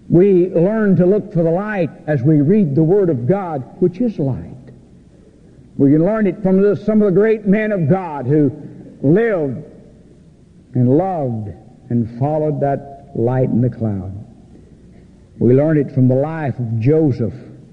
We learn to look for the light as we read the Word of God, which is light. We can learn it from some of the great men of God who lived and loved and followed that light in the cloud. We learn it from the life of Joseph.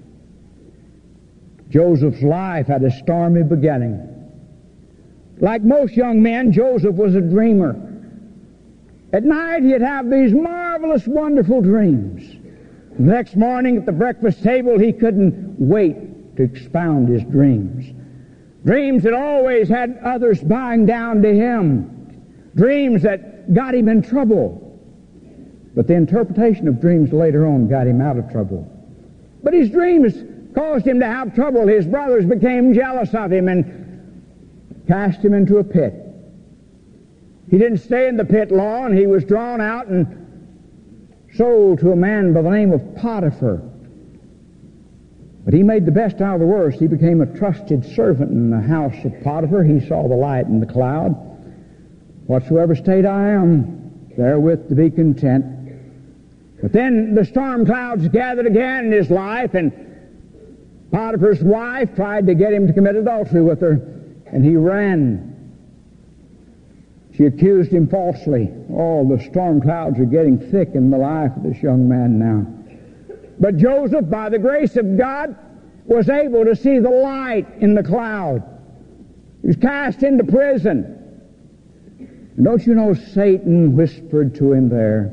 Joseph's life had a stormy beginning. Like most young men, Joseph was a dreamer. At night he'd have these marvelous, wonderful dreams. The next morning at the breakfast table he couldn't wait to expound his dreams. Dreams that always had others bowing down to him. Dreams that got him in trouble. But the interpretation of dreams later on got him out of trouble. But his dreams caused him to have trouble. His brothers became jealous of him and cast him into a pit. He didn't stay in the pit long. He was drawn out and sold to a man by the name of Potiphar. But he made the best out of the worst. He became a trusted servant in the house of Potiphar. He saw the light in the cloud. Whatsoever state I am, therewith to be content. But then the storm clouds gathered again in his life, and Potiphar's wife tried to get him to commit adultery with her, and he ran. She accused him falsely. Oh, the storm clouds are getting thick in the life of this young man now. But Joseph, by the grace of God, was able to see the light in the cloud. He was cast into prison. And don't you know Satan whispered to him there?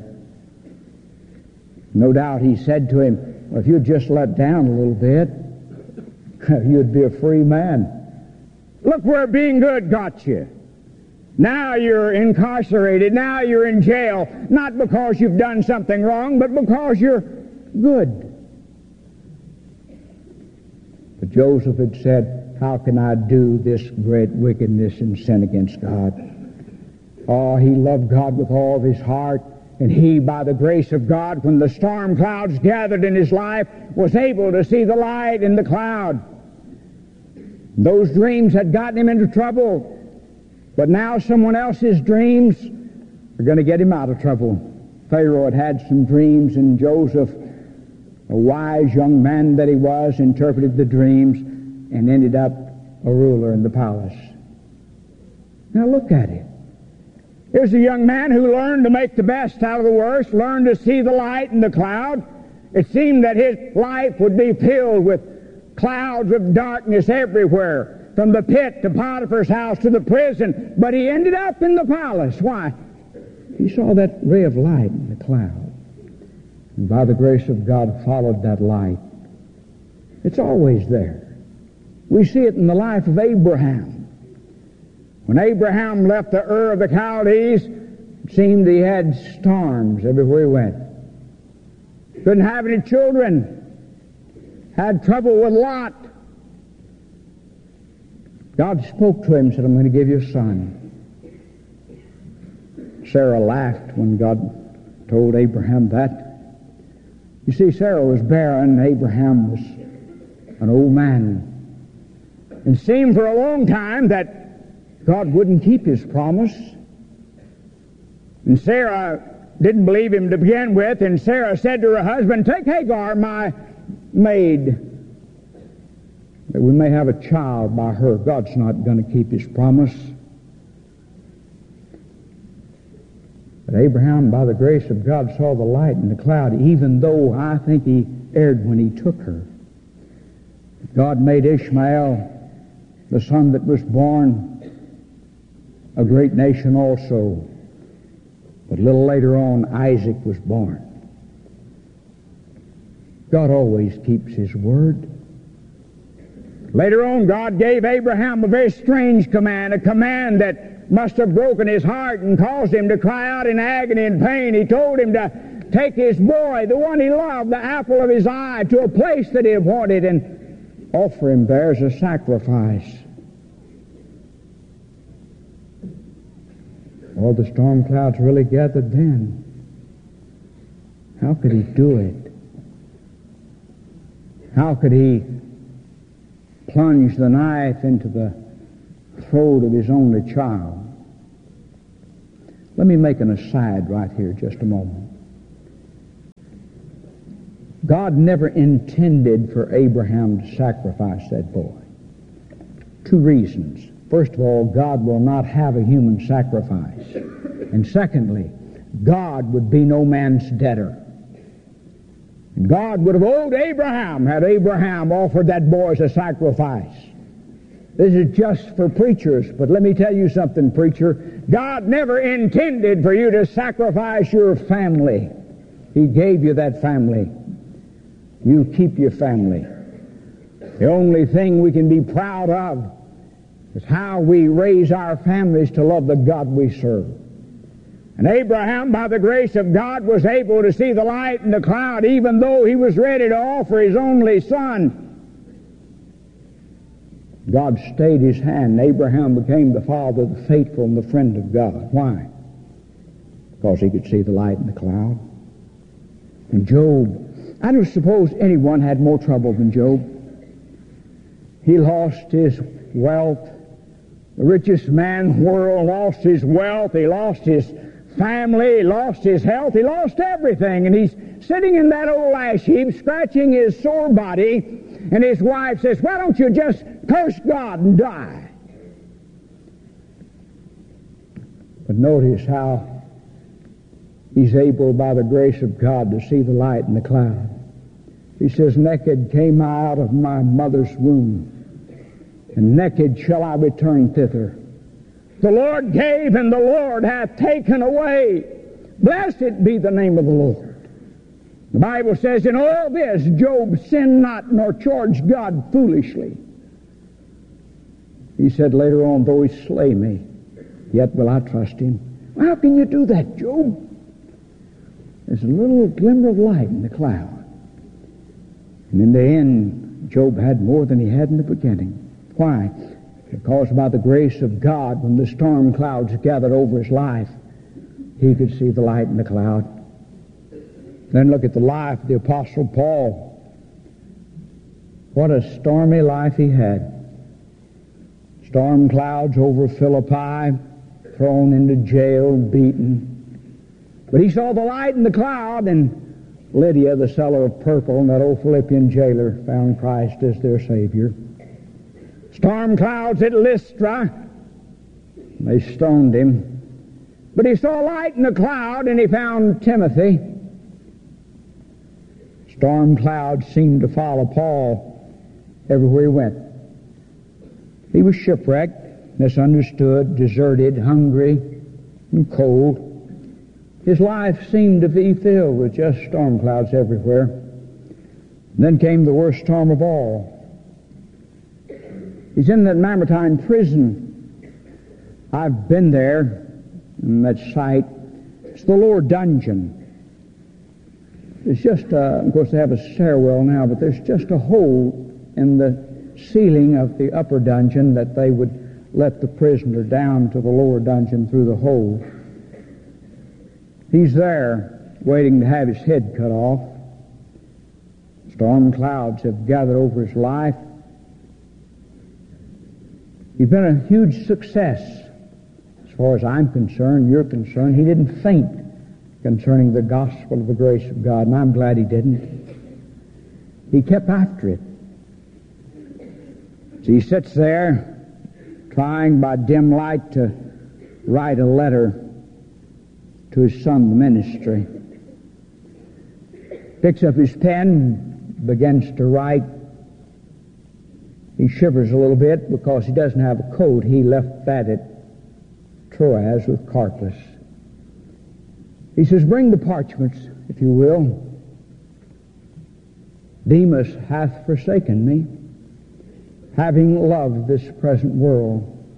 No doubt he said to him, well, if you'd just let down a little bit, you'd be a free man. Look where being good got you. Now you're incarcerated. Now you're in jail. Not because you've done something wrong, but because you're good. But Joseph had said, how can I do this great wickedness and sin against God? Oh, he loved God with all of his heart. And he, by the grace of God, when the storm clouds gathered in his life, was able to see the light in the cloud. Those dreams had gotten him into trouble. But now someone else's dreams are going to get him out of trouble. Pharaoh had some dreams, and Joseph, a wise young man that he was, interpreted the dreams and ended up a ruler in the palace. Now look at it. Here's a young man who learned to make the best out of the worst, learned to see the light in the cloud. It seemed that his life would be filled with clouds of darkness everywhere, from the pit to Potiphar's house to the prison, but he ended up in the palace. Why? He saw that ray of light in the cloud, and by the grace of God followed that light. It's always there. We see it in the life of Abraham. When Abraham left the Ur of the Chaldees, it seemed he had storms everywhere he went. Couldn't have any children. Had trouble with Lot. God spoke to him and said, I'm going to give you a son. Sarah laughed when God told Abraham that. You see, Sarah was barren, Abraham was an old man. It seemed for a long time that God wouldn't keep his promise. And Sarah didn't believe him to begin with, and Sarah said to her husband, take Hagar, my maid, that we may have a child by her. God's not going to keep his promise. But Abraham, by the grace of God, saw the light in the cloud, even though I think he erred when he took her. God made Ishmael, the son that was born, a great nation also. But a little later on, Isaac was born. God always keeps his word. Later on, God gave Abraham a very strange command, a command that must have broken his heart and caused him to cry out in agony and pain. He told him to take his boy, the one he loved, the apple of his eye, to a place that he had wanted and offer him there as a sacrifice. All the storm clouds really gathered then. How could he do it? How could he plunge the knife into the throat of his only child? Let me make an aside right here just a moment. God never intended for Abraham to sacrifice that boy. Two reasons. First of all, God will not have a human sacrifice. And secondly, God would be no man's debtor. And God would have owed Abraham had Abraham offered that boy as a sacrifice. This is just for preachers, but let me tell you something, preacher. God never intended for you to sacrifice your family. He gave you that family. You keep your family. The only thing we can be proud of is how we raise our families to love the God we serve. And Abraham, by the grace of God, was able to see the light in the cloud, even though he was ready to offer his only son. God stayed his hand, and Abraham became the father, the faithful, and the friend of God. Why? Because he could see the light in the cloud. And Job, I don't suppose anyone had more trouble than Job. He lost his wealth. The richest man in the world lost his wealth. He lost his family. He lost his health. He lost everything. And he's sitting in that old ash heap, scratching his sore body. And his wife says, "Why don't you just curse God and die?" But notice how he's able, by the grace of God, to see the light in the cloud. He says, "Naked came I out of my mother's womb, and naked shall I return thither. The Lord gave, and the Lord hath taken away. Blessed be the name of the Lord." The Bible says, "In all this Job sinned not, nor charged God foolishly." He said later on, "Though he slay me, yet will I trust him." Well, how can you do that, Job? There's a little glimmer of light in the cloud. And in the end, Job had more than he had in the beginning. Why? Because by the grace of God, when the storm clouds gathered over his life, he could see the light in the cloud. Then look at the life of the Apostle Paul. What a stormy life he had. Storm clouds over Philippi, thrown into jail, beaten. But he saw the light in the cloud, and Lydia, the seller of purple, and that old Philippian jailer found Christ as their Savior. Storm clouds at Lystra. They stoned him. But he saw light in the cloud, and he found Timothy. Storm clouds seemed to follow Paul everywhere he went. He was shipwrecked, misunderstood, deserted, hungry, and cold. His life seemed to be filled with just storm clouds everywhere. And then came the worst storm of all. He's in that Mamertine prison. I've been there, in that site. It's the lower dungeon. It's just, of course they have a stairwell now, but there's just a hole in the ceiling of the upper dungeon that they would let the prisoner down to the lower dungeon through the hole. He's there, waiting to have his head cut off. Storm clouds have gathered over his life. He's been a huge success. As far as I'm concerned, you're concerned. He didn't faint concerning the gospel of the grace of God, and I'm glad he didn't. He kept after it. So he sits there, trying by dim light to write a letter to his son, the ministry. Picks up his pen, begins to write. He shivers a little bit because he doesn't have a coat. He left that at Troas with Carpus. He says, "Bring the parchments, if you will. Demas hath forsaken me, having loved this present world."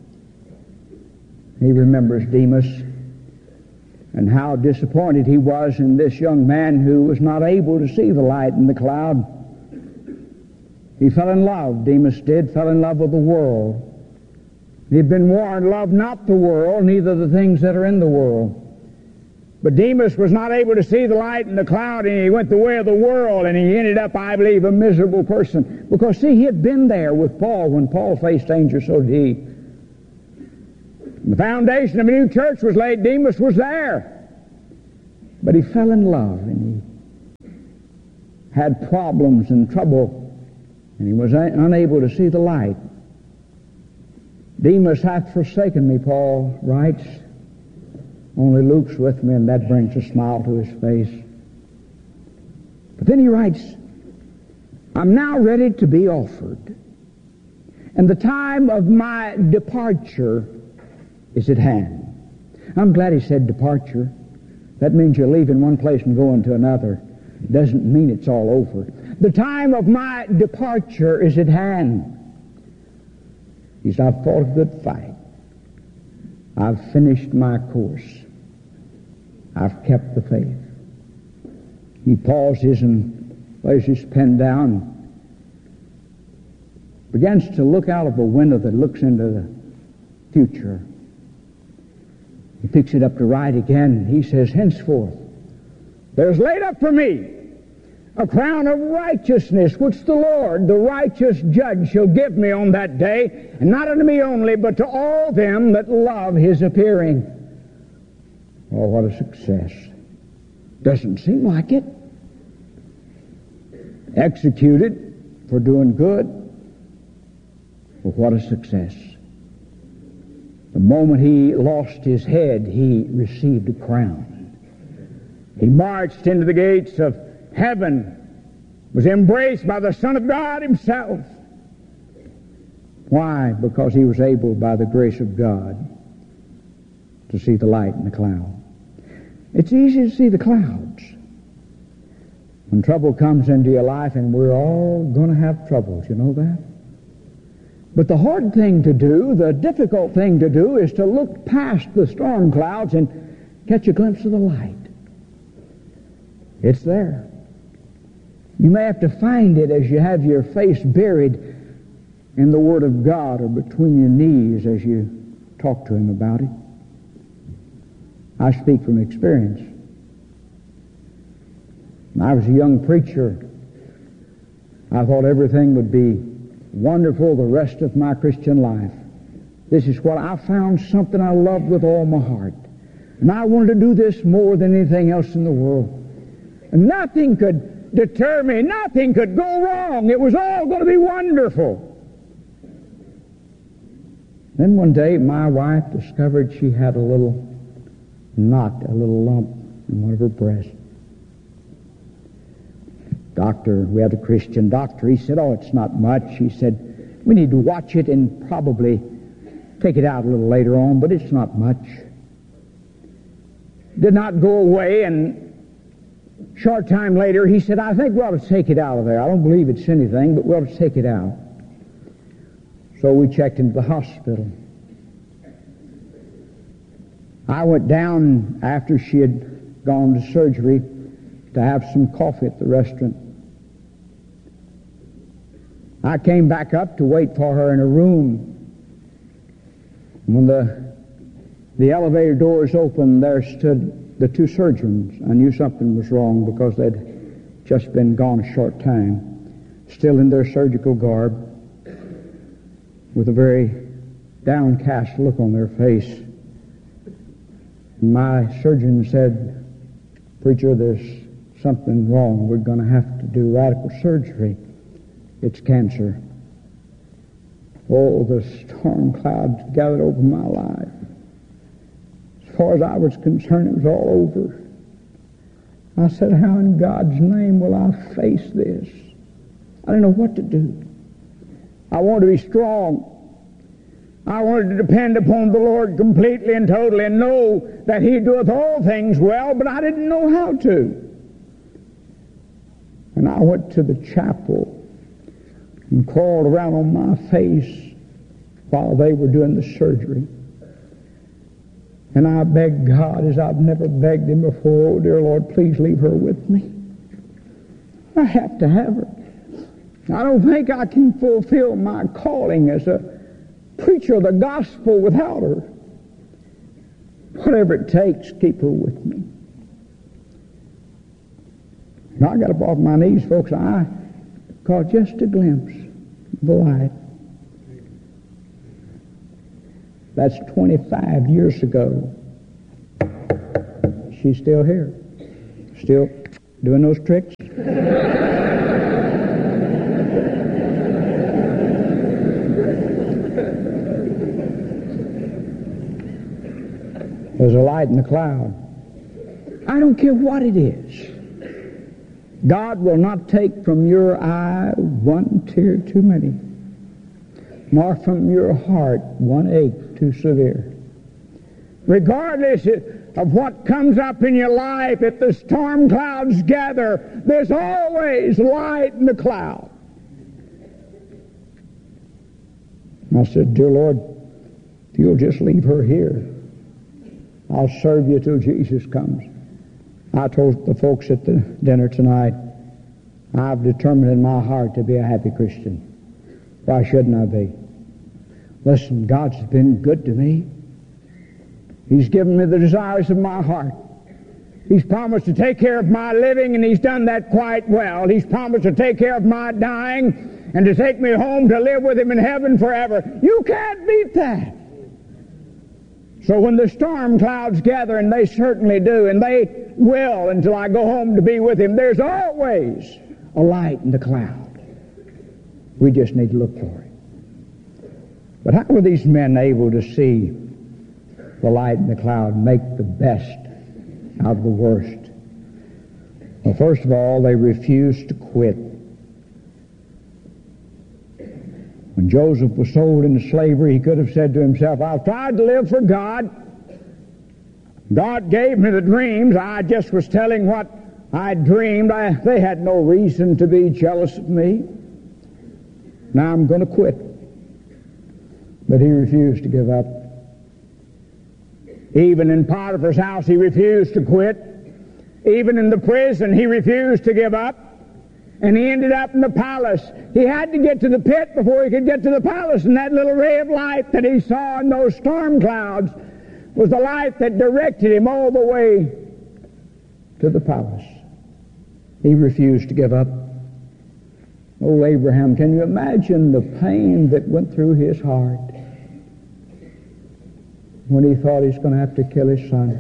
He remembers Demas and how disappointed he was in this young man who was not able to see the light in the cloud. He fell in love, Demas did, fell in love with the world. He'd been warned, "Love not the world, neither the things that are in the world." But Demas was not able to see the light in the cloud, and he went the way of the world, and he ended up, I believe, a miserable person. Because, see, he had been there with Paul. When Paul faced danger, so did he. The foundation of a new church was laid. Demas was there. But he fell in love, and he had problems and trouble, and he was unable to see the light. Demas hath forsaken me, Paul writes. Only Luke's with me, and that brings a smile to his face. But then he writes, I'm now ready to be offered, and the time of my departure is at hand. I'm glad he said departure. That means you're leaving one place and going to another. It doesn't mean it's all over. The time of my departure is at hand. He said, I've fought a good fight. I've finished my course. I've kept the faith. He pauses and lays his pen down, begins to look out of a window that looks into the future. He picks it up to write again. He says, henceforth, there's laid up for me a crown of righteousness, which the Lord, the righteous judge, shall give me on that day, and not unto me only, but to all them that love his appearing. Oh, what a success. Doesn't seem like it. Executed for doing good. Well, what a success. The moment he lost his head, he received a crown. He marched into the gates of heaven, was embraced by the Son of God himself. Why? Because he was able, by the grace of God, to see the light in the cloud. It's easy to see the clouds when trouble comes into your life, and we're all going to have troubles, you know that? But the hard thing to do, the difficult thing to do, is to look past the storm clouds and catch a glimpse of the light. It's there. You may have to find it as you have your face buried in the Word of God or between your knees as you talk to Him about it. I speak from experience. When I was a young preacher, I thought everything would be wonderful the rest of my Christian life. This is what I found, something I loved with all my heart. And I wanted to do this more than anything else in the world. And nothing could deter me. Nothing could go wrong. It was all going to be wonderful. Then one day my wife discovered she had a little knot, a little lump in one of her breasts. Doctor, we had a Christian doctor. He said, oh, it's not much. He said, we need to watch it and probably take it out a little later on, but it's not much. Did not go away, and short time later, he said, I think we ought to take it out of there. I don't believe it's anything, but we ought to take it out. So we checked into the hospital. I went down after she had gone to surgery to have some coffee at the restaurant. I came back up to wait for her in a room. When the elevator doors opened, there stood the two surgeons. I knew something was wrong because they'd just been gone a short time, still in their surgical garb, with a very downcast look on their face. And my surgeon said, Preacher, there's something wrong. We're going to have to do radical surgery. It's cancer. Oh, the storm clouds gathered over my life. As far as I was concerned, it was all over. I said, how in God's name will I face this? I didn't know what to do. I wanted to be strong. I wanted to depend upon the Lord completely and totally and know that He doeth all things well, but I didn't know how to. And I went to the chapel and crawled around on my face while they were doing the surgery. And I begged God as I've never begged Him before, oh, dear Lord, please leave her with me. I have to have her. I don't think I can fulfill my calling as a preacher of the gospel without her. Whatever it takes, keep her with me. And I got up off my knees, folks. I caught just a glimpse of the light. That's 25 years ago. She's still here. Still doing those tricks. There's a light in the cloud. I don't care what it is. God will not take from your eye one tear too many, nor from your heart one ache too severe. Regardless of what comes up in your life, if the storm clouds gather, there's always light in the cloud. I said, dear Lord, if you'll just leave her here, I'll serve you till Jesus comes. I told the folks at the dinner tonight, I've determined in my heart to be a happy Christian. Why shouldn't I be? Listen, God's been good to me. He's given me the desires of my heart. He's promised to take care of my living, and He's done that quite well. He's promised to take care of my dying and to take me home to live with Him in heaven forever. You can't beat that. So when the storm clouds gather, and they certainly do, and they will until I go home to be with Him, there's always a light in the cloud. We just need to look for it. But how were these men able to see the light in the cloud and make the best out of the worst? Well, first of all, they refused to quit. When Joseph was sold into slavery, he could have said to himself, I've tried to live for God. God gave me the dreams. I just was telling what I dreamed. They had no reason to be jealous of me. Now I'm going to quit. But he refused to give up. Even in Potiphar's house, he refused to quit. Even in the prison, he refused to give up. And he ended up in the palace. He had to get to the pit before he could get to the palace. And that little ray of light that he saw in those storm clouds was the light that directed him all the way to the palace. He refused to give up. Oh, Abraham, can you imagine the pain that went through his heart when he thought he's going to have to kill his son?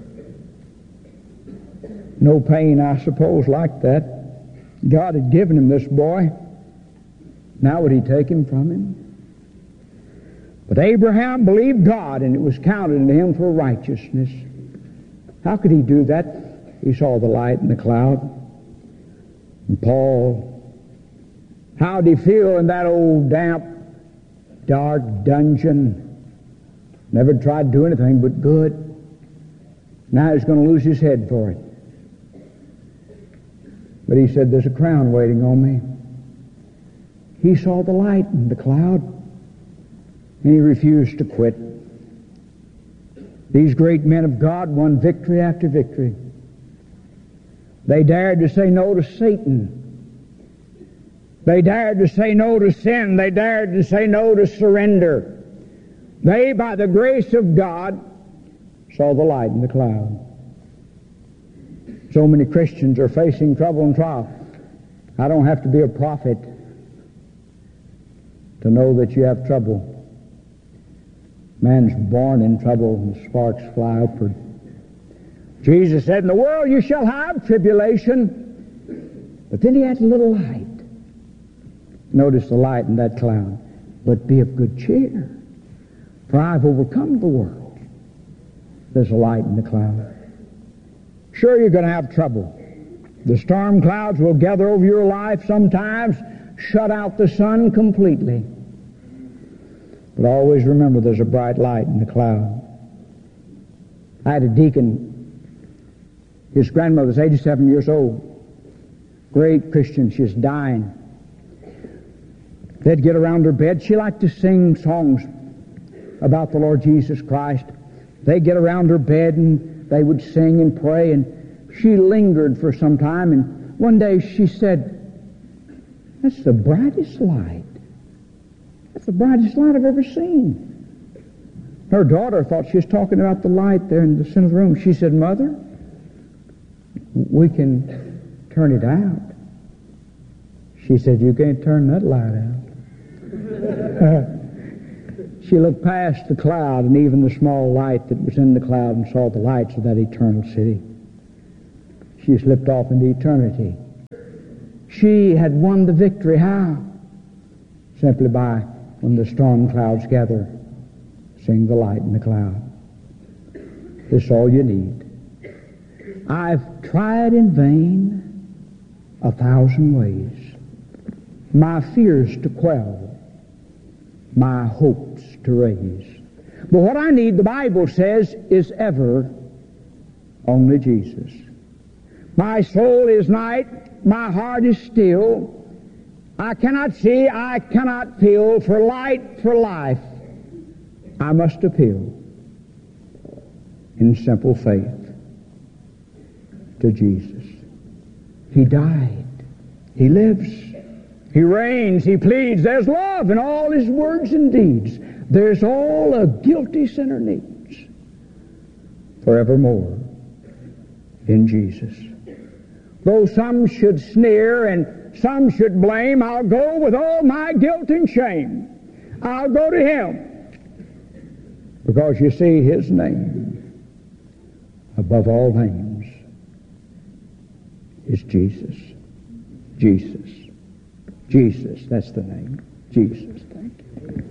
No pain, I suppose, like that. God had given him this boy. Now would He take him from him? But Abraham believed God, and it was counted to him for righteousness. How could he do that? He saw the light in the cloud. And Paul, how did he feel in that old damp, dark dungeon? Never tried to do anything but good. Now he's going to lose his head for it. But he said, there's a crown waiting on me. He saw the light in the cloud, and he refused to quit. These great men of God won victory after victory. They dared to say no to Satan. They dared to say no to sin. They dared to say no to surrender. They, by the grace of God, saw the light in the cloud. So many Christians are facing trouble and trial. I don't have to be a prophet to know that you have trouble. Man's born in trouble and sparks fly upward. Jesus said, in the world you shall have tribulation. But then He had a little light. Notice the light in that cloud. But be of good cheer, for I've overcome the world. There's a light in the cloud. Sure, you're going to have trouble. The storm clouds will gather over your life sometimes, shut out the sun completely. But always remember there's a bright light in the cloud. I had a deacon. His grandmother was 87 years old. Great Christian. She's dying. They'd get around her bed. She liked to sing songs about the Lord Jesus Christ. They'd get around her bed and they would sing and pray, and she lingered for some time, and one day she said, that's the brightest light. That's the brightest light I've ever seen. Her daughter thought she was talking about the light there in the center of the room. She said, Mother, we can turn it out. She said, you can't turn that light out. She looked past the cloud and even the small light that was in the cloud and saw the lights of that eternal city. She slipped off into eternity. She had won the victory. How? Simply by, when the storm clouds gather, seeing the light in the cloud. It's all you need. I've tried in vain 1,000 ways, my fears to quell, my hopes to raise. But what I need, the Bible says, is ever only Jesus. My soul is night, my heart is still. I cannot see, I cannot feel. For light, for life, I must appeal in simple faith to Jesus. He died. He lives. He reigns. He pleads. There's love in all His words and deeds. There's all a guilty sinner needs forevermore in Jesus. Though some should sneer and some should blame, I'll go with all my guilt and shame. I'll go to Him. Because you see, His name, above all names, is Jesus. Jesus. Jesus, that's the name. Jesus, thank you.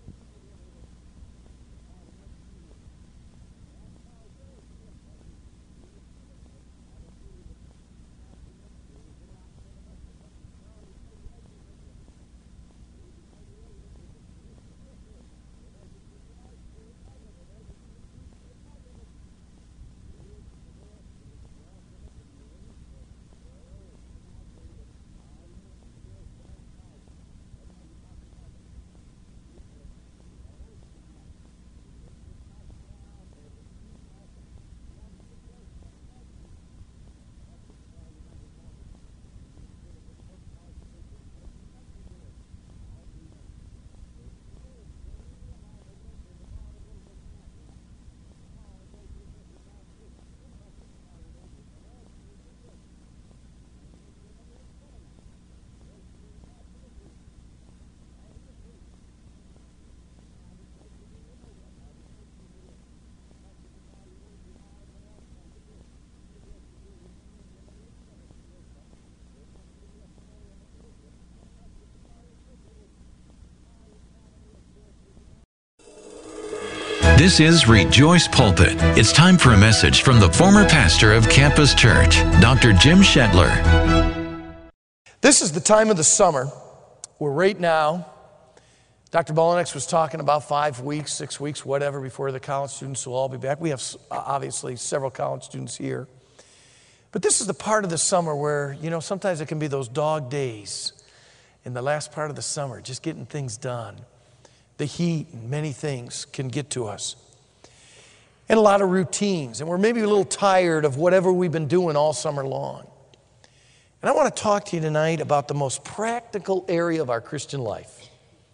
This is Rejoice Pulpit. It's time for a message from the former pastor of Campus Church, Dr. Jim Shetler. This is the time of the summer where right now, Dr. Bolanex was talking about 5 weeks, 6 weeks, whatever, before the college students will all be back. We have obviously several college students here. But this is the part of the summer where, sometimes it can be those dog days in the last part of the summer, just getting things done. The heat and many things can get to us. And a lot of routines. And we're maybe a little tired of whatever we've been doing all summer long. And I want to talk to you tonight about the most practical area of our Christian life.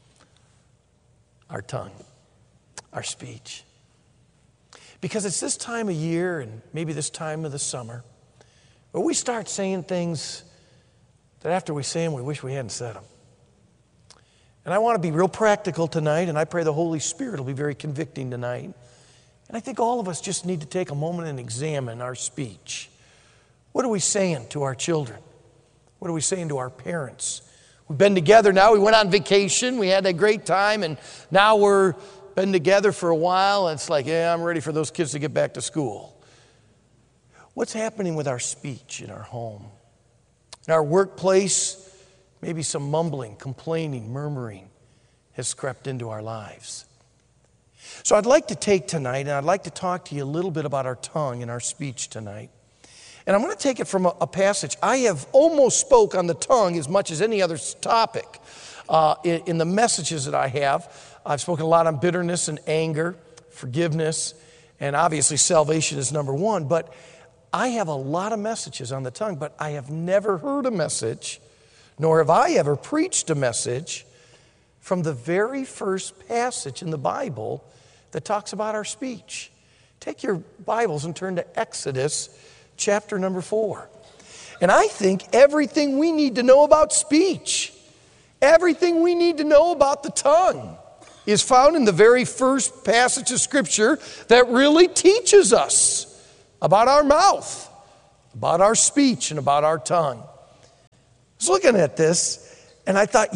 Our tongue. Our speech. Because it's this time of year and maybe this time of the summer where we start saying things that after we say them, we wish we hadn't said them. And I want to be real practical tonight, and I pray the Holy Spirit will be very convicting tonight. And I think all of us just need to take a moment and examine our speech. What are we saying to our children? What are we saying to our parents? We've been together now. We went on vacation. We had a great time, and now we're been together for a while, and it's like, I'm ready for those kids to get back to school. What's happening with our speech in our home? In our workplace, maybe some mumbling, complaining, murmuring has crept into our lives. So I'd like to take tonight, and I'd like to talk to you a little bit about our tongue and our speech tonight. And I'm going to take it from a passage. I have almost spoke on the tongue as much as any other topic in the messages that I have. I've spoken a lot on bitterness and anger, forgiveness, and obviously salvation is number one. But I have a lot of messages on the tongue, but I have never heard a message, nor have I ever preached a message from the very first passage in the Bible that talks about our speech. Take your Bibles and turn to Exodus chapter number 4. And I think everything we need to know about speech, everything we need to know about the tongue is found in the very first passage of Scripture that really teaches us about our mouth, about our speech, and about our tongue. I was looking at this, and I thought,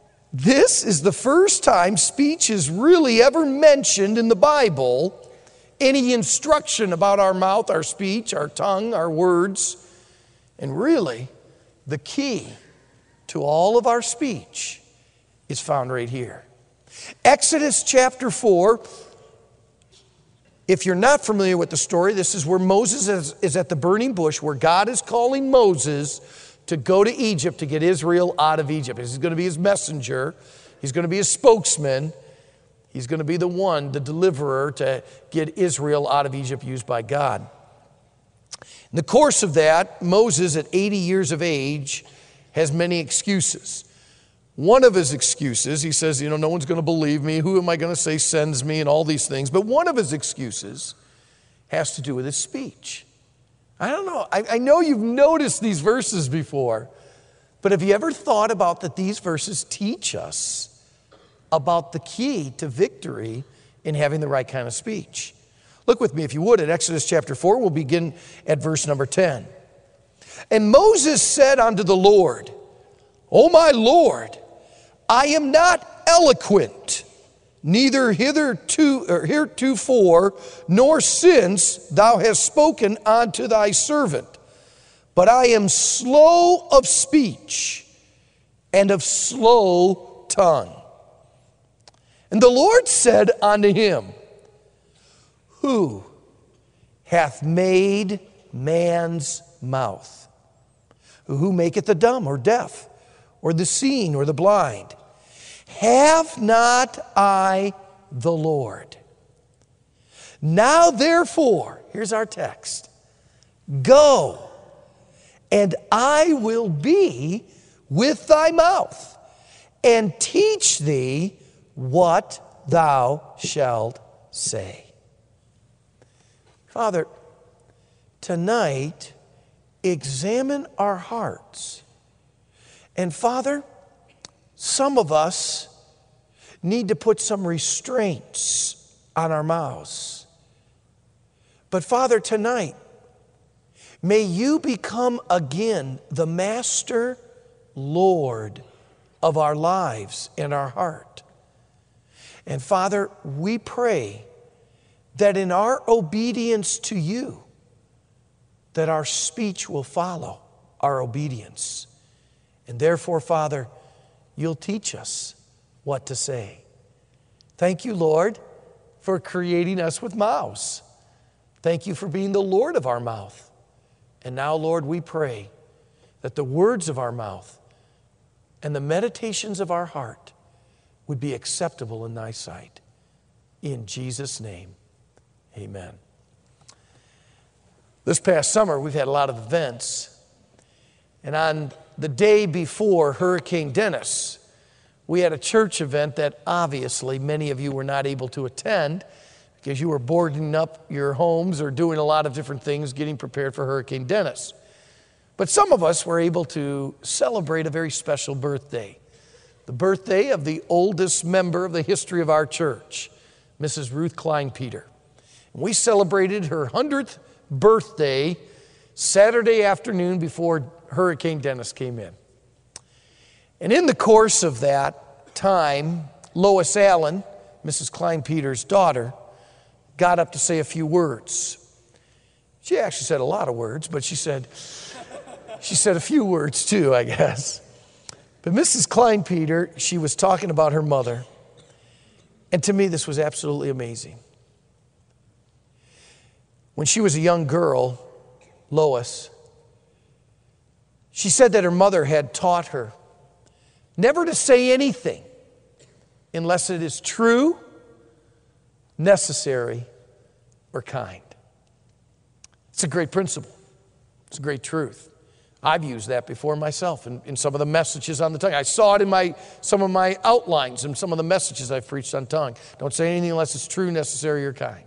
this is the first time speech is really ever mentioned in the Bible any instruction about our mouth, our speech, our tongue, our words. And really, the key to all of our speech is found right here. Exodus chapter 4. If you're not familiar with the story, this is where Moses is at the burning bush, where God is calling Moses to go to Egypt to get Israel out of Egypt. He's going to be his messenger. He's going to be his spokesman. He's going to be the one, the deliverer, to get Israel out of Egypt, used by God. In the course of that, Moses, at 80 years of age, has many excuses. One of his excuses, he says, no one's going to believe me. Who am I going to say sends me, and all these things. But one of his excuses has to do with his speech. I don't know. I know you've noticed these verses before, but have you ever thought about that these verses teach us about the key to victory in having the right kind of speech? Look with me, if you would, at Exodus chapter 4. We'll begin at verse number 10. And Moses said unto the Lord, O my Lord, I am not eloquent, neither heretofore, nor since thou hast spoken unto thy servant, but I am slow of speech and of slow tongue. And the Lord said unto him, Who hath made man's mouth? Who maketh the dumb or deaf, or the seeing, or the blind? Have not I the Lord? Now therefore, here's our text, go, and I will be with thy mouth, and teach thee what thou shalt say. Father, tonight, examine our hearts. And Father, some of us need to put some restraints on our mouths. But Father, tonight, may you become again the master Lord of our lives and our heart. And Father, we pray that in our obedience to you, that our speech will follow our obedience. And therefore, Father, you'll teach us what to say. Thank you, Lord, for creating us with mouths. Thank you for being the Lord of our mouth. And now, Lord, we pray that the words of our mouth and the meditations of our heart would be acceptable in thy sight. In Jesus' name, amen. This past summer, we've had a lot of events. And on the day before Hurricane Dennis, we had a church event that obviously many of you were not able to attend because you were boarding up your homes or doing a lot of different things getting prepared for Hurricane Dennis. But some of us were able to celebrate a very special birthday, the birthday of the oldest member of the history of our church, Mrs. Ruth Klein-Peter. We celebrated her 100th birthday Saturday afternoon before Hurricane Dennis came in. And in the course of that time, Lois Allen, Mrs. Klein-Peter's daughter, got up to say a few words. She actually said a lot of words, but she said a few words too, I guess. But Mrs. Klein-Peter, she was talking about her mother. And to me, this was absolutely amazing. When she was a young girl, Lois, she said that her mother had taught her never to say anything unless it is true, necessary, or kind. It's a great principle. It's a great truth. I've used that before myself in some of the messages on the tongue. I saw it in some of my outlines and some of the messages I've preached on tongue. Don't say anything unless it's true, necessary, or kind.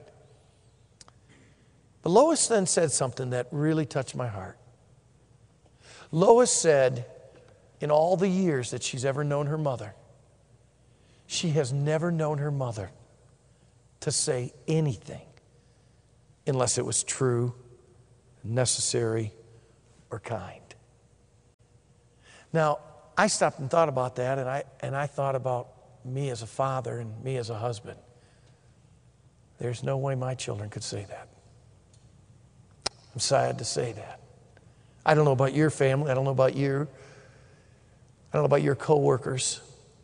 But Lois then said something that really touched my heart. Lois said, in all the years that she's ever known her mother, she has never known her mother to say anything unless it was true, necessary, or kind. Now, I stopped and thought about that, and I thought about me as a father and me as a husband. There's no way my children could say that. I'm sad to say that. I don't know about your family. I don't know about you. I don't know about your coworkers.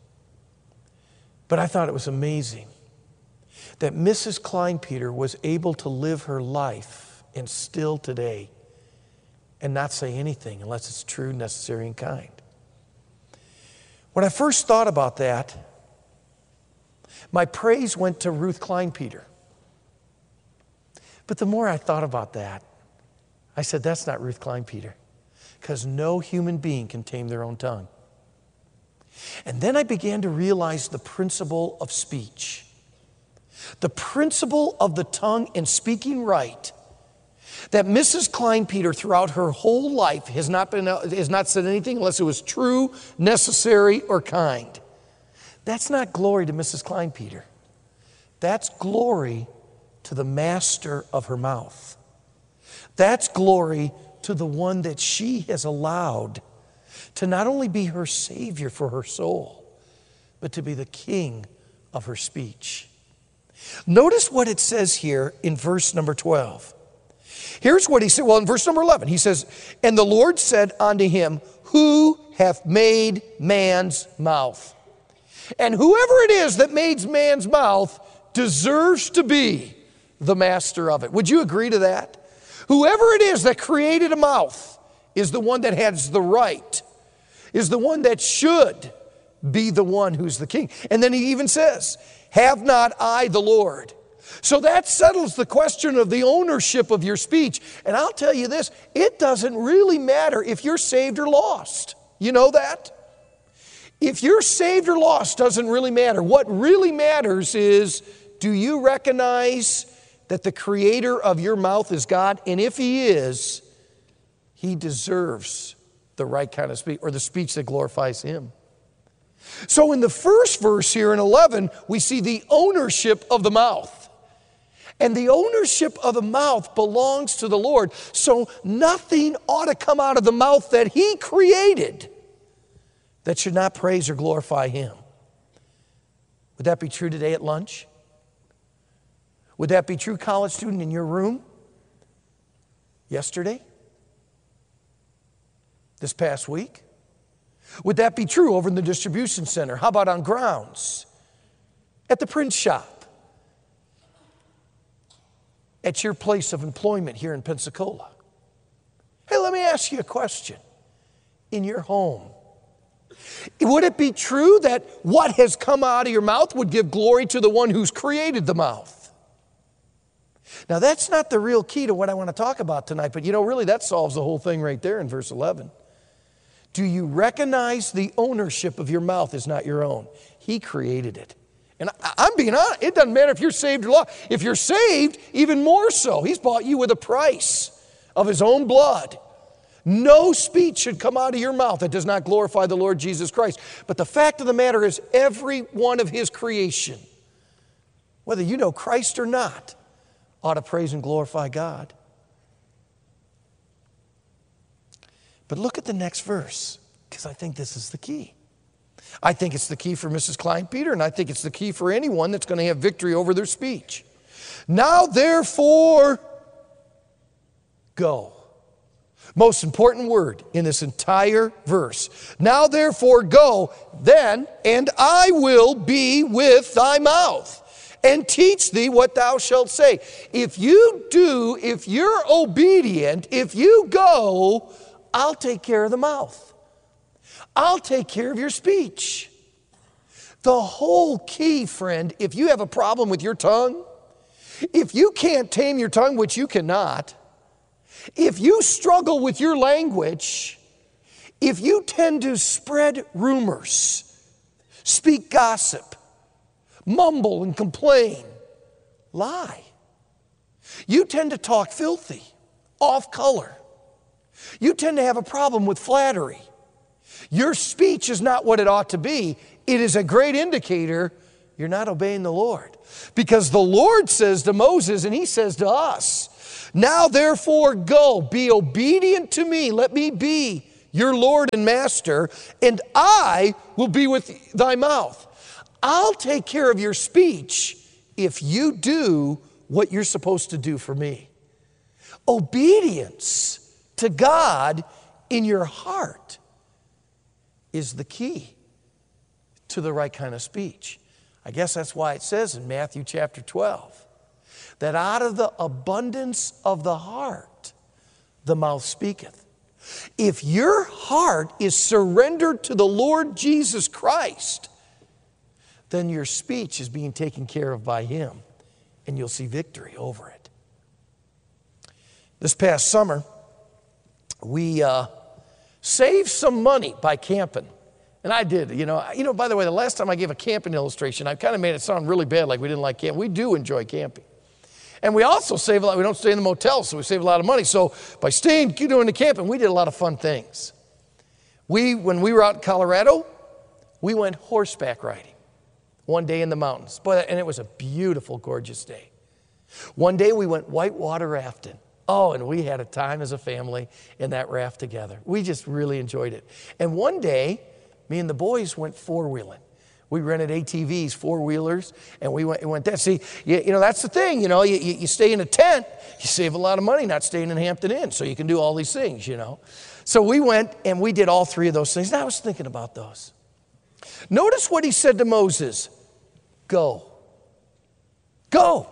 But I thought it was amazing that Mrs. Kleinpeter was able to live her life and still today and not say anything unless it's true, necessary, and kind. When I first thought about that, my praise went to Ruth Kleinpeter. But the more I thought about that, I said, that's not Ruth Kleinpeter, because no human being can tame their own tongue. And then I began to realize the principle of speech. The principle of the tongue and speaking right, that Mrs. Kleinpeter throughout her whole life has not said anything unless it was true, necessary, or kind. That's not glory to Mrs. Kleinpeter. That's glory to the master of her mouth. That's glory to the one that she has allowed to not only be her Savior for her soul, but to be the king of her speech. Notice what it says here in verse number 12. Here's what he said. Well, in verse number 11, he says, and the Lord said unto him, who hath made man's mouth? And whoever it is that made man's mouth deserves to be the master of it. Would you agree to that? Whoever it is that created a mouth is the one that has the right, is the one that should be the one who's the king. And then he even says, have not I the Lord? So that settles the question of the ownership of your speech. And I'll tell you this, it doesn't really matter if you're saved or lost. You know that? If you're saved or lost doesn't really matter. What really matters is, do you recognize that the creator of your mouth is God? And if he is, he deserves the right kind of speech, or the speech that glorifies him. So in the first verse here in 11, we see the ownership of the mouth. And the ownership of the mouth belongs to the Lord. So nothing ought to come out of the mouth that he created that should not praise or glorify him. Would that be true today at lunch? Would that be true, college student, in your room? Yesterday? This past week? Would that be true over in the distribution center? How about on grounds? At the print shop? At your place of employment here in Pensacola? Hey, let me ask you a question. In your home, would it be true that what has come out of your mouth would give glory to the one who's created the mouth? Now, that's not the real key to what I want to talk about tonight, but really that solves the whole thing right there in verse 11. Do you recognize the ownership of your mouth is not your own? He created it. And I'm being honest, it doesn't matter if you're saved or lost. If you're saved, even more so. He's bought you with a price of his own blood. No speech should come out of your mouth that does not glorify the Lord Jesus Christ. But the fact of the matter is, every one of his creation, whether you know Christ or not, ought to praise and glorify God. But look at the next verse, because I think this is the key. I think it's the key for Mrs. Kleinpeter, and I think it's the key for anyone that's going to have victory over their speech. Now, therefore, go. Most important word in this entire verse. Now, therefore, go, then, and I will be with thy mouth, and teach thee what thou shalt say. If you're obedient, if you go, I'll take care of the mouth. I'll take care of your speech. The whole key, friend, if you have a problem with your tongue, if you can't tame your tongue, which you cannot, if you struggle with your language, if you tend to spread rumors, speak gossip, mumble and complain, lie, you tend to talk filthy, off color, you tend to have a problem with flattery, your speech is not what it ought to be, it is a great indicator you're not obeying the Lord. Because the Lord says to Moses, and he says to us, now therefore go, be obedient to me, let me be your Lord and Master, and I will be with thy mouth. I'll take care of your speech if you do what you're supposed to do for me. Obedience to God in your heart is the key to the right kind of speech. I guess that's why it says in Matthew chapter 12 that out of the abundance of the heart, the mouth speaketh. If your heart is surrendered to the Lord Jesus Christ, then your speech is being taken care of by Him, and you'll see victory over it. This past summer, we saved some money by camping. And I did, by the way, the last time I gave a camping illustration, I kind of made it sound really bad, like we didn't like camping. We do enjoy camping. And we also save a lot. We don't stay in the motel, so we save a lot of money. So by doing the camping, we did a lot of fun things. When we were out in Colorado, we went horseback riding one day in the mountains. And it was a beautiful, gorgeous day. One day we went whitewater rafting. Oh, and we had a time as a family in that raft together. We just really enjoyed it. And one day, me and the boys went four-wheeling. We rented ATVs, four-wheelers, and we went there. See, that's the thing, you stay in a tent, you save a lot of money not staying in Hampton Inn, so you can do all these things, So we went and we did all three of those things. And I was thinking about those. Notice what He said to Moses. Go. Go.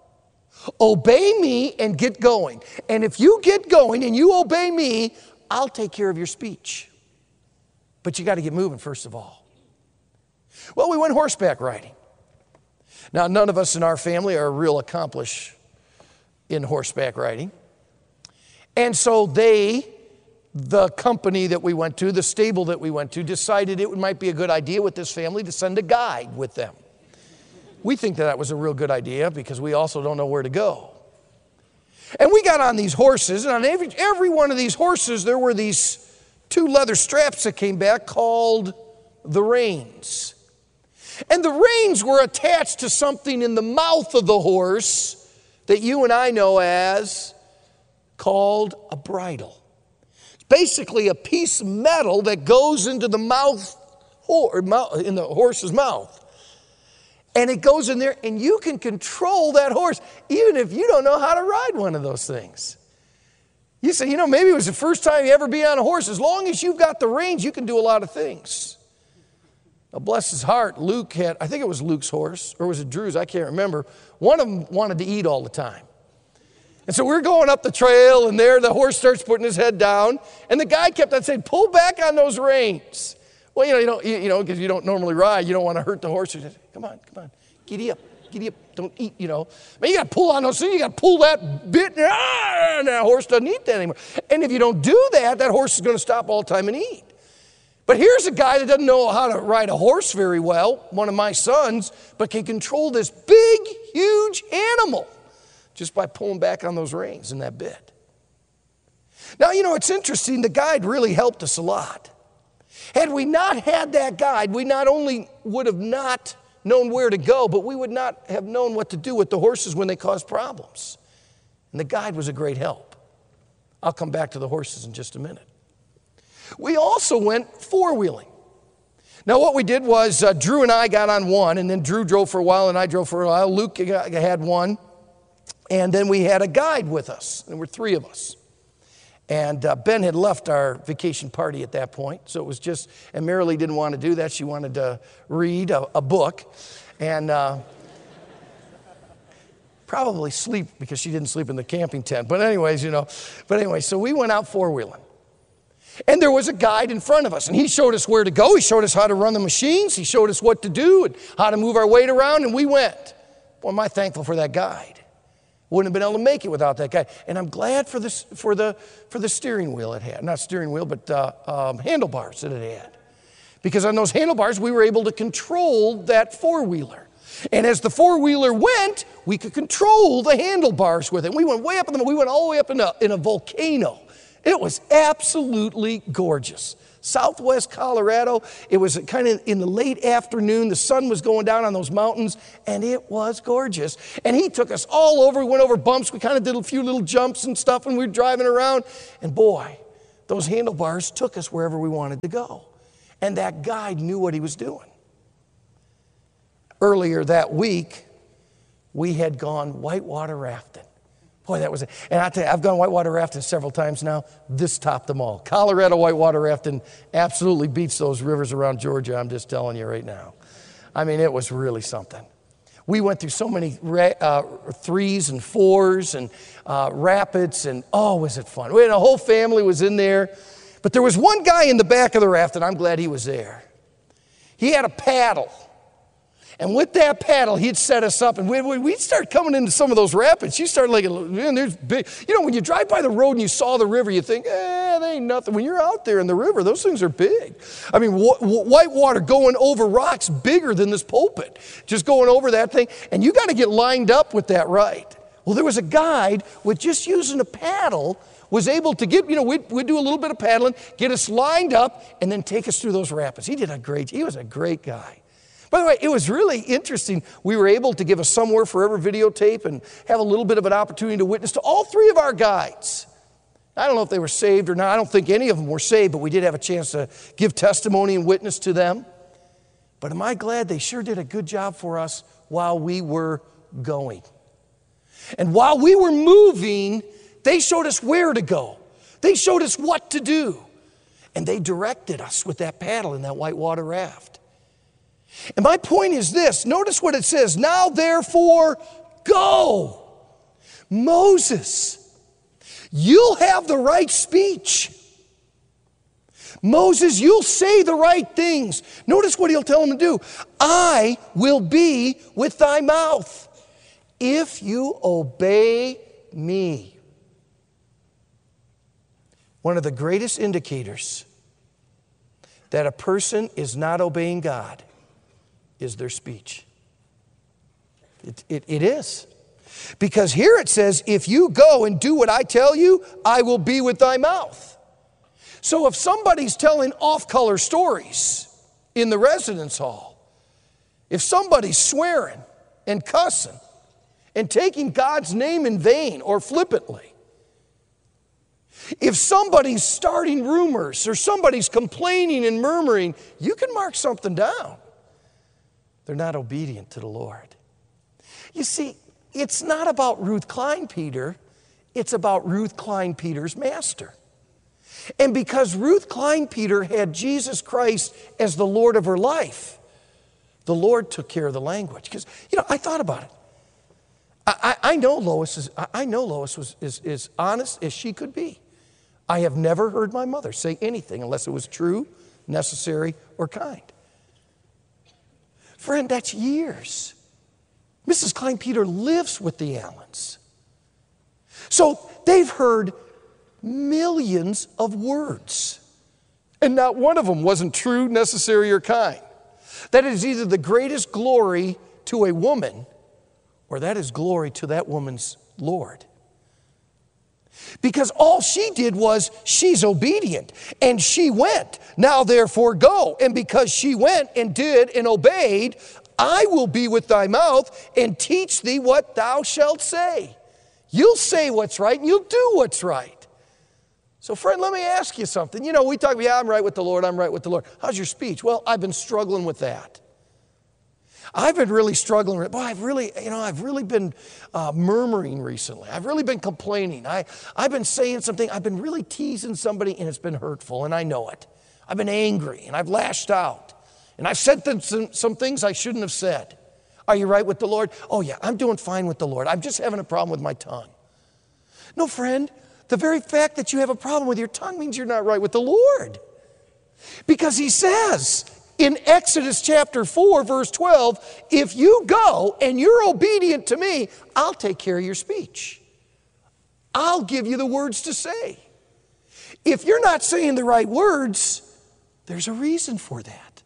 Obey me and get going. And if you get going and you obey me, I'll take care of your speech. But you got to get moving first of all. Well, we went horseback riding. Now, none of us in our family are real accomplished in horseback riding. And so the company that we went to, the stable that we went to, decided it might be a good idea with this family to send a guide with them. We think that was a real good idea because we also don't know where to go. And we got on these horses, and on every one of these horses, there were these two leather straps that came back called the reins. And the reins were attached to something in the mouth of the horse that you and I know as called a bridle. It's basically a piece of metal that goes into the in the horse's mouth. And it goes in there, and you can control that horse, even if you don't know how to ride one of those things. You say, maybe it was the first time you ever be on a horse. As long as you've got the reins, you can do a lot of things. Now, bless his heart, Luke had, I think it was Luke's horse, or was it Drew's? I can't remember. One of them wanted to eat all the time. And so we're going up the trail, and there the horse starts putting his head down, and the guy kept on saying, pull back on those reins. Well, because you don't normally ride, you don't want to hurt the horse. You say, come on, giddy up, don't eat, Man, you got to pull on those things, you got to pull that bit, and that horse doesn't eat that anymore. And if you don't do that, that horse is going to stop all the time and eat. But here's a guy that doesn't know how to ride a horse very well, one of my sons, but can control this big, huge animal just by pulling back on those reins and that bit. Now, it's interesting, the guide really helped us a lot. Had we not had that guide, we not only would have not known where to go, but we would not have known what to do with the horses when they caused problems. And the guide was a great help. I'll come back to the horses in just a minute. We also went four-wheeling. Now, what we did was Drew and I got on one, and then Drew drove for a while, and I drove for a while. Luke had one, and then we had a guide with us. There were three of us. And Ben had left our vacation party at that point, so it was just, and Marilee didn't want to do that. She wanted to read a book and probably sleep because she didn't sleep in the camping tent. But anyways, so we went out four-wheeling. And there was a guide in front of us, and he showed us where to go. He showed us how to run the machines. He showed us what to do and how to move our weight around, and we went. Boy, am I thankful for that guide. Wouldn't have been able to make it without that guy. And I'm glad for the steering wheel it had. Not steering wheel, but handlebars that it had. Because on those handlebars, we were able to control that four-wheeler. And as the four-wheeler went, we could control the handlebars with it. We went way up we went all the way up in a volcano. It was absolutely gorgeous. Southwest Colorado, it was kind of in the late afternoon. The sun was going down on those mountains, and it was gorgeous. And he took us all over. We went over bumps. We kind of did a few little jumps and stuff, and we were driving around. And boy, those handlebars took us wherever we wanted to go. And that guide knew what he was doing. Earlier that week, we had gone whitewater rafting. Boy, that was it. And I tell you, I've gone whitewater rafting several times now. This topped them all. Colorado whitewater rafting absolutely beats those rivers around Georgia, I'm just telling you right now. I mean, it was really something. We went through so many 3s and 4s and rapids, and oh, was it fun. We had a whole family was in there. But there was one guy in the back of the raft, and I'm glad he was there. He had a paddle. And with that paddle, he'd set us up. And we'd start coming into some of those rapids. You start like, man, there's big. You know, when you drive by the road and you saw the river, you think, they ain't nothing. When you're out there in the river, those things are big. I mean, white water going over rocks bigger than this pulpit. Just going over that thing. And you got to get lined up with that right. Well, there was a guide with just using a paddle was able to get, we'd do a little bit of paddling, get us lined up, and then take us through those rapids. He was a great guy. By the way, it was really interesting. We were able to give a Somewhere Forever videotape and have a little bit of an opportunity to witness to all 3 of our guides. I don't know if they were saved or not. I don't think any of them were saved, but we did have a chance to give testimony and witness to them. But am I glad they sure did a good job for us while we were going. And while we were moving, they showed us where to go. They showed us what to do. And they directed us with that paddle in that whitewater raft. And my point is this. Notice what it says. Now, therefore, go. Moses, you'll have the right speech. Moses, you'll say the right things. Notice what he'll tell him to do. I will be with thy mouth if you obey me. One of the greatest indicators that a person is not obeying God is their speech. It is. Because here it says, if you go and do what I tell you, I will be with thy mouth. So if somebody's telling off-color stories in the residence hall, if somebody's swearing and cussing and taking God's name in vain or flippantly, if somebody's starting rumors or somebody's complaining and murmuring, you can mark something down. They're not obedient to the Lord. You see, it's not about Ruth Klein-Peter. It's about Ruth Klein-Peter's master. And because Ruth Klein-Peter had Jesus Christ as the Lord of her life, the Lord took care of the language. Because, I thought about it. I know Lois was as honest as she could be. I have never heard my mother say anything unless it was true, necessary, or kind. Friend, that's years. Mrs. Klein-Peter lives with the Allens. So they've heard millions of words. And not one of them wasn't true, necessary, or kind. That is either the greatest glory to a woman, or that is glory to that woman's Lord. Because all she did was, she's obedient, and she went. Now therefore go. And because she went and did and obeyed, I will be with thy mouth and teach thee what thou shalt say. You'll say what's right and you'll do what's right. So friend, let me ask you something. We talk about, I'm right with the Lord, I'm right with the Lord. How's your speech? Well, I've been struggling with that. I've been really struggling with it. Boy, I've really been murmuring recently. I've really been complaining. I've been saying something. I've been really teasing somebody, and it's been hurtful, and I know it. I've been angry, and I've lashed out. And I've said some things I shouldn't have said. Are you right with the Lord? Oh, yeah, I'm doing fine with the Lord. I'm just having a problem with my tongue. No, friend, the very fact that you have a problem with your tongue means you're not right with the Lord. Because he says in Exodus chapter 4, verse 12, if you go and you're obedient to me, I'll take care of your speech. I'll give you the words to say. If you're not saying the right words, there's a reason for that.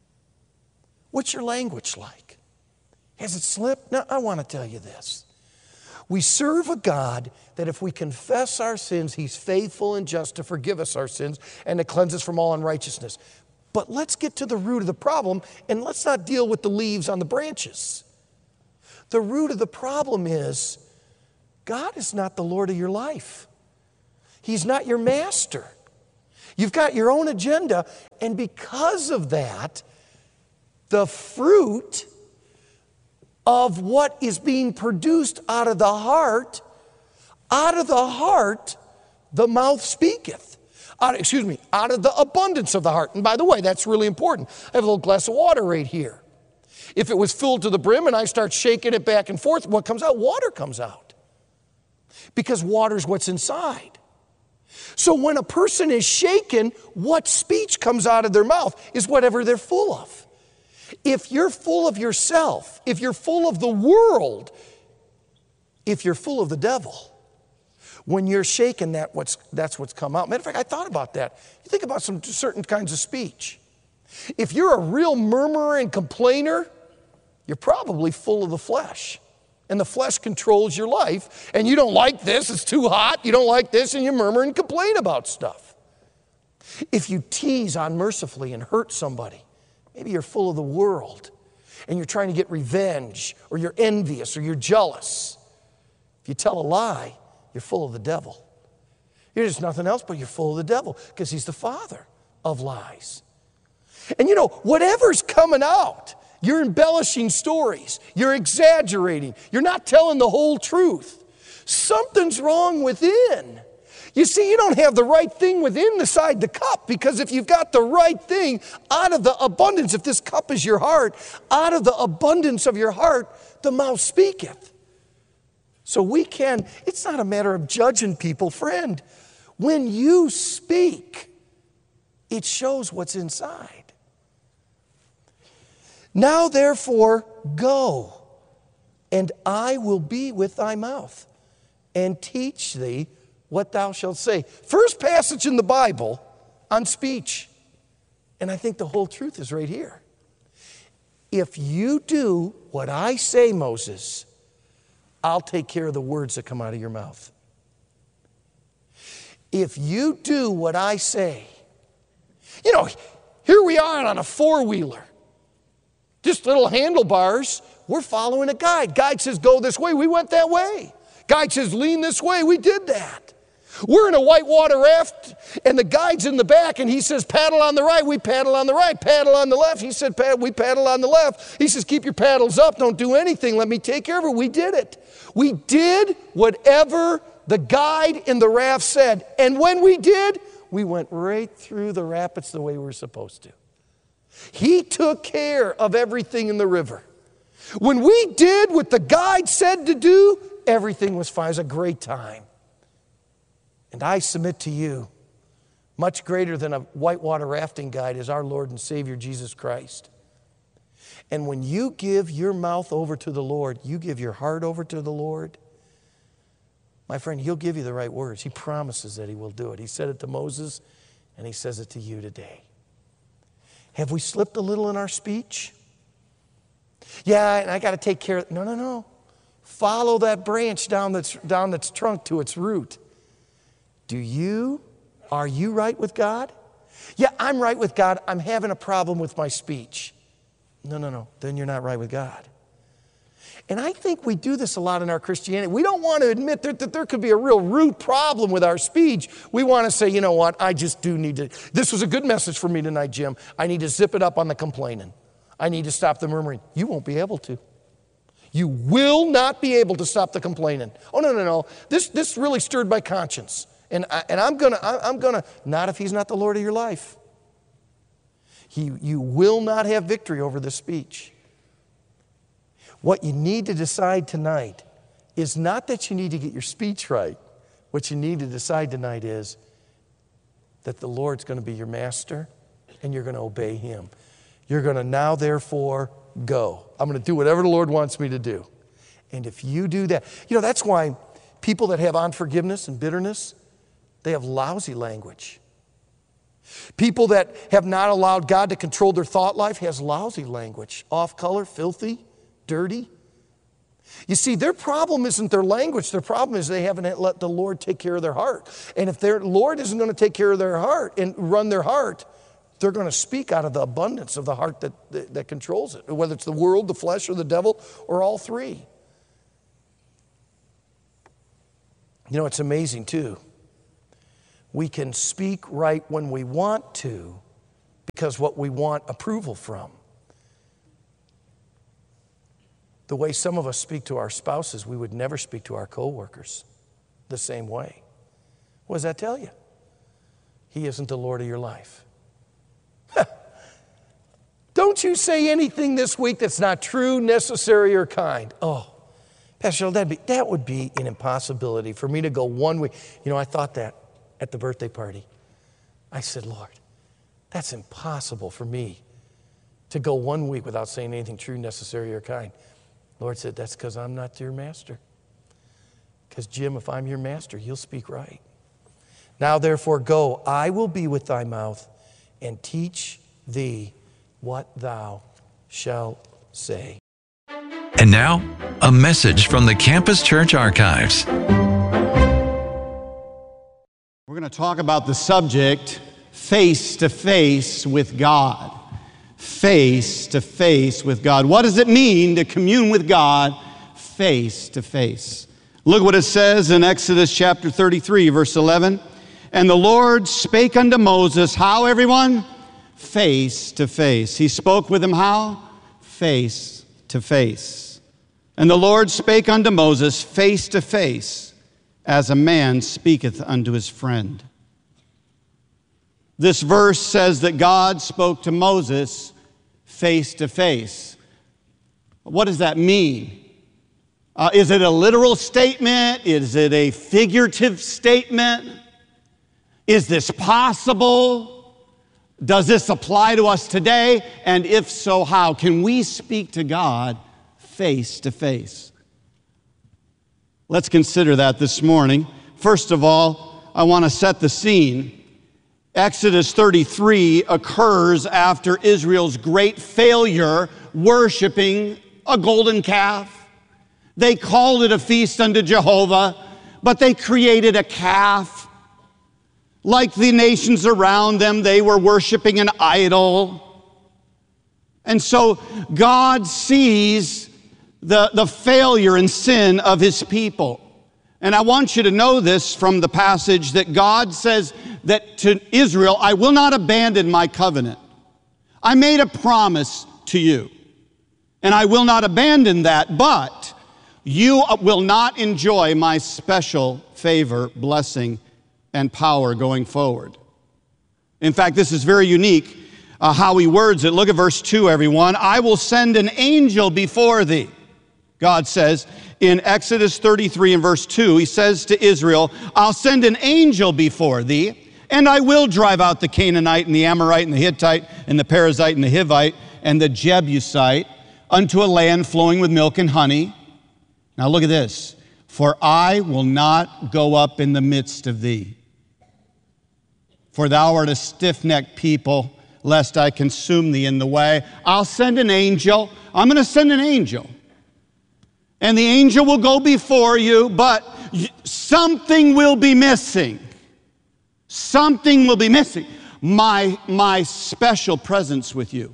What's your language like? Has it slipped? Now, I want to tell you this. We serve a God that if we confess our sins, he's faithful and just to forgive us our sins and to cleanse us from all unrighteousness. But let's get to the root of the problem, and let's not deal with the leaves on the branches. The root of the problem is God is not the Lord of your life. He's not your master. You've got your own agenda, and because of that, the fruit of what is being produced out of the heart, the mouth speaketh. Out of the abundance of the heart. And by the way, that's really important. I have a little glass of water right here. If it was filled to the brim and I start shaking it back and forth, what comes out? Water comes out. Because water's what's inside. So when a person is shaken, what speech comes out of their mouth is whatever they're full of. If you're full of yourself, if you're full of the world, if you're full of the devil, when you're shaken, that's what's come out. Matter of fact, I thought about that. You think about some certain kinds of speech. If you're a real murmurer and complainer, you're probably full of the flesh. And the flesh controls your life. And you don't like this, it's too hot. You don't like this, and you murmur and complain about stuff. If you tease unmercifully and hurt somebody, maybe you're full of the world. And you're trying to get revenge, or you're envious, or you're jealous. If you tell a lie, you're full of the devil. You're just nothing else, but you're full of the devil because he's the father of lies. And you know, whatever's coming out, you're embellishing stories. You're exaggerating. You're not telling the whole truth. Something's wrong within. You see, you don't have the right thing within inside the cup, because if you've got the right thing, out of the abundance, if this cup is your heart, out of the abundance of your heart, the mouth speaketh. So it's not a matter of judging people, friend. When you speak, it shows what's inside. Now therefore, go, and I will be with thy mouth, and teach thee what thou shalt say. First passage in the Bible on speech. And I think the whole truth is right here. If you do what I say, Moses, I'll take care of the words that come out of your mouth. If you do what I say, you know, here we are on a four-wheeler. Just little handlebars. We're following a guide. Guide says go this way. We went that way. Guide says lean this way. We did that. We're in a whitewater raft, and the guide's in the back, and he says paddle on the right. We paddle on the right. Paddle on the left. He said we paddle on the left. He says keep your paddles up. Don't do anything. Let me take care of it. We did it. We did whatever the guide in the raft said. And when we did, we went right through the rapids the way we were supposed to. He took care of everything in the river. When we did what the guide said to do, everything was fine. It was a great time. And I submit to you, much greater than a whitewater rafting guide is our Lord and Savior Jesus Christ. And when you give your mouth over to the Lord, you give your heart over to the Lord, my friend, He'll give you the right words. He promises that He will do it. He said it to Moses, and He says it to you today. Have we slipped a little in our speech? Yeah, and I got to take care of it. No. Follow that branch down its trunk to its root. Are you right with God? Yeah, I'm right with God. I'm having a problem with my speech. No. Then you're not right with God. And I think we do this a lot in our Christianity. We don't want to admit that there could be a real root problem with our speech. We want to say, you know what, I just do need to. This was a good message for me tonight, Jim. I need to zip it up on the complaining. I need to stop the murmuring. You won't be able to. You will not be able to stop the complaining. Oh, no. This really stirred my conscience. And I'm gonna, not if He's not the Lord of your life. You will not have victory over this speech. What you need to decide tonight is not that you need to get your speech right. What you need to decide tonight is that the Lord's going to be your master and you're going to obey Him. You're going to now, therefore, go. I'm going to do whatever the Lord wants me to do. And if you do that, that's why people that have unforgiveness and bitterness, they have lousy language. People that have not allowed God to control their thought life has lousy language. Off color, filthy, dirty. You see, their problem isn't their language. Their problem is they haven't let the Lord take care of their heart. And if their Lord isn't going to take care of their heart and run their heart, they're going to speak out of the abundance of the heart that controls it, whether it's the world, the flesh, or the devil, or all three. It's amazing, too. We can speak right when we want to because what we want approval from. the way some of us speak to our spouses, we would never speak to our coworkers the same way. What does that tell you? He isn't the Lord of your life. Don't you say anything this week that's not true, necessary, or kind. Oh, Pastor, that would be an impossibility for me to go 1 week. You know, I thought that at the birthday party. I said, Lord, that's impossible for me to go 1 week without saying anything true, necessary, or kind. Lord said, that's because I'm not your master. Because, Jim, if I'm your master, you'll speak right. Now, therefore, go. I will be with thy mouth and teach thee what thou shalt say. And now, a message from the Campus Church Archives. We're going to talk about the subject, face to face with God. Face to face with God. What does it mean to commune with God face to face? Look what it says in Exodus chapter 33, verse 11. And the Lord spake unto Moses, how, everyone? Face to face. He spoke with him how? Face to face. And the Lord spake unto Moses face to face, as a man speaketh unto his friend. This verse says that God spoke to Moses face to face. What does that mean? Is it a literal statement? Is it a figurative statement? Is this possible? Does this apply to us today? And if so, how? Can we speak to God face to face? Let's consider that this morning. First of all, I want to set the scene. Exodus 33 occurs after Israel's great failure worshiping a golden calf. They called it a feast unto Jehovah, but they created a calf. Like the nations around them, they were worshiping an idol. And so God sees the failure and sin of his people. And I want you to know this from the passage that God says that to Israel, I will not abandon my covenant. I made a promise to you, and I will not abandon that, but you will not enjoy my special favor, blessing, and power going forward. In fact, this is very unique how he words it. Look at verse 2, everyone. I will send an angel before thee. God says in Exodus 33 and verse 2, he says to Israel, I'll send an angel before thee, and I will drive out the Canaanite and the Amorite and the Hittite and the Perizzite and the Hivite and the Jebusite unto a land flowing with milk and honey. Now look at this. For I will not go up in the midst of thee. For thou art a stiff-necked people, lest I consume thee in the way. I'll send an angel. I'm going to send an angel. And the angel will go before you, but something will be missing. Something will be missing. My special presence with you.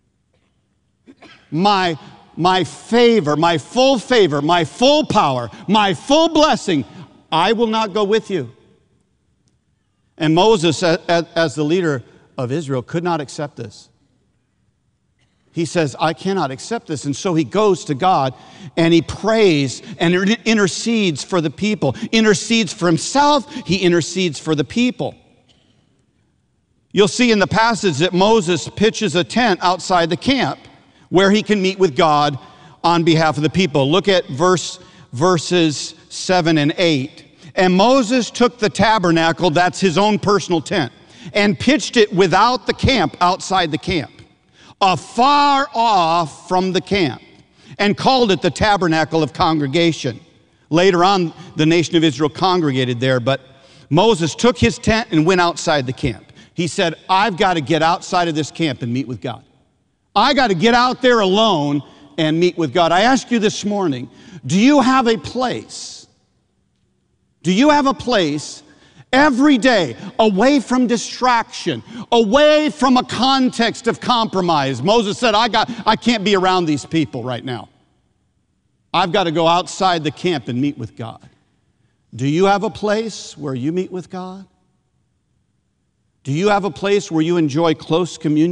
My favor, my full power, my full blessing, I will not go with you. And Moses, as the leader of Israel, could not accept this. He says, I cannot accept this. And so he goes to God and he prays and intercedes for the people. Intercedes for himself, he intercedes for the people. You'll see in the passage that Moses pitches a tent outside the camp where he can meet with God on behalf of the people. Look at verses 7 and 8. And Moses took the tabernacle, that's his own personal tent, and pitched it without the camp, outside the camp, afar off from the camp, and called it the tabernacle of congregation. Later on, the nation of Israel congregated there, but Moses took his tent and went outside the camp. He said, I've got to get outside of this camp and meet with God. I got to get out there alone and meet with God. I ask you this morning, do you have a place? Do you have a place every day away from distraction, away from a context of compromise? Moses said, I can't be around these people right now. I've got to go outside the camp and meet with God. Do you have a place where you meet with God? Do you have a place where you enjoy close communion?